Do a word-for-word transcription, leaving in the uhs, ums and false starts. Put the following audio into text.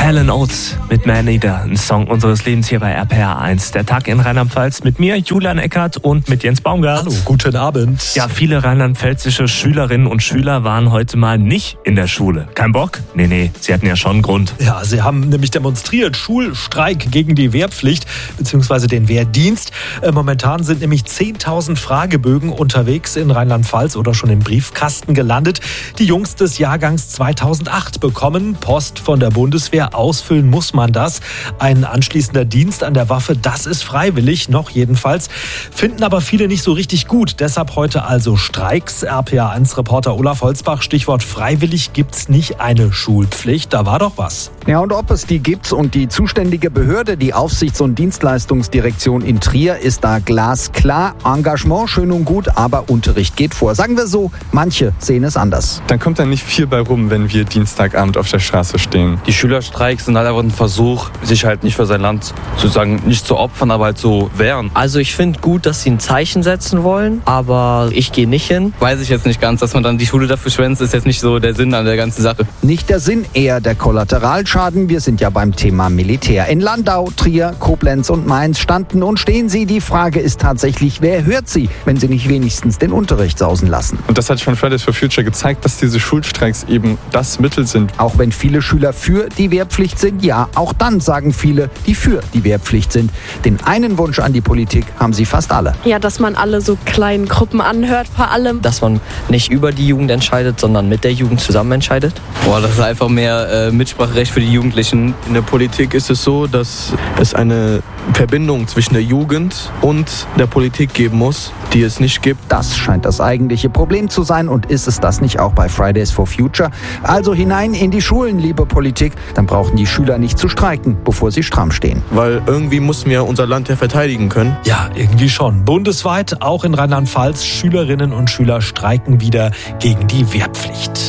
Hall and Oates mit Man Eater, ein Song unseres Lebens hier bei R P R eins. Der Tag in Rheinland-Pfalz mit mir, Julian Eckert, und mit Jens Baumgart. Hallo, guten Abend. Ja, viele rheinland-pfälzische Schülerinnen und Schüler waren heute mal nicht in der Schule. Kein Bock? Nee, nee, sie hatten ja schon einen Grund. Ja, sie haben nämlich demonstriert. Schulstreik gegen die Wehrpflicht bzw. den Wehrdienst. Äh, momentan sind nämlich zehntausend Fragebögen unterwegs in Rheinland-Pfalz oder schon im Briefkasten gelandet. Die Jungs des Jahrgangs zweitausendacht bekommen Post von der Bundeswehr. Ausfüllen muss man das. Ein anschließender Dienst an der Waffe, das ist freiwillig, noch jedenfalls. Finden aber viele nicht so richtig gut. Deshalb heute also Streiks. R P R eins Reporter Olaf Holzbach, Stichwort freiwillig, gibt's nicht eine Schulpflicht. Da war doch was. Ja, und ob es die gibt und die zuständige Behörde, die Aufsichts- und Dienstleistungsdirektion in Trier, ist da glasklar. Engagement schön und gut, aber Unterricht geht vor. Sagen wir so, manche sehen es anders. Dann kommt da nicht viel bei rum, wenn wir Dienstagabend auf der Straße stehen. Die Schülerstreiks sind halt einfach ein Versuch, sich halt nicht für sein Land sozusagen nicht zu opfern, aber halt zu wehren. Also ich finde gut, dass sie ein Zeichen setzen wollen, aber ich gehe nicht hin. Weiß ich jetzt nicht ganz, dass man dann die Schule dafür schwänzt, ist jetzt nicht so der Sinn an der ganzen Sache. Nicht der Sinn, eher der Kollateralschaden. Wir sind ja beim Thema Militär. In Landau, Trier, Koblenz und Mainz standen und stehen sie. Die Frage ist tatsächlich, wer hört sie, wenn sie nicht wenigstens den Unterricht sausen lassen? Und das hat schon Fridays for Future gezeigt, dass diese Schulstreiks eben das Mittel sind. Auch wenn viele Schüler für die Wehrpflicht sind, ja, auch dann sagen viele, die für die Wehrpflicht sind. Den einen Wunsch an die Politik haben sie fast alle. Ja, dass man alle so kleinen Gruppen anhört, vor allem. Dass man nicht über die Jugend entscheidet, sondern mit der Jugend zusammen entscheidet. Boah, das ist einfach mehr äh, Mitspracherecht für die Jugendlichen. In der Politik ist es so, dass es eine Verbindung zwischen der Jugend und der Politik geben muss, die es nicht gibt. Das scheint das eigentliche Problem zu sein, und ist es das nicht auch bei Fridays for Future? Also hinein in die Schulen, liebe Politik, dann brauchen die Schüler nicht zu streiken, bevor sie stramm stehen. Weil irgendwie müssen wir unser Land ja verteidigen können. Ja, irgendwie schon. Bundesweit, auch in Rheinland-Pfalz, Schülerinnen und Schüler streiken wieder gegen die Wehrpflicht.